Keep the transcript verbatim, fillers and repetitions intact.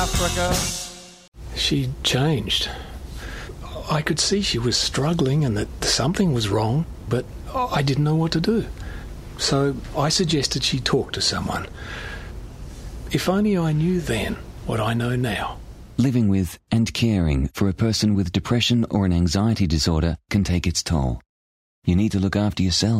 Africa. She changed. I could see she was struggling and that something was wrong, but I didn't know what to do. So I suggested she talk to someone. If only I knew then what I know now. Living with and caring for a person with depression or an anxiety disorder can take its toll. You need to look after yourself.